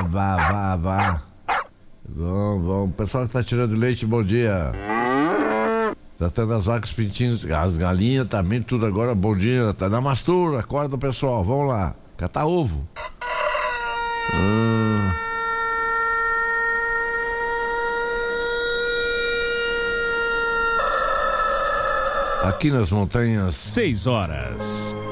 vá. Vamos. O pessoal que tá tirando leite, bom dia. Tá tendo as vacas, pintinhos, as galinhas também, tudo agora, bom dia. Tá na mastura, acorda o pessoal, vamos lá. Catar ovo. Aqui nas montanhas. 6 horas.